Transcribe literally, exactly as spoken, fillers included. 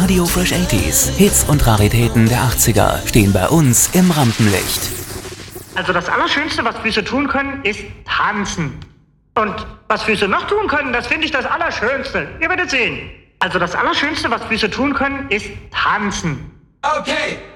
Radio Fresh achtziger. Hits und Raritäten der achtziger stehen bei uns im Rampenlicht. Also das Allerschönste, was Füße tun können, ist tanzen. Und was Füße noch tun können, das finde ich das Allerschönste. Ihr werdet sehen. Also das Allerschönste, was Füße tun können, ist tanzen. Okay.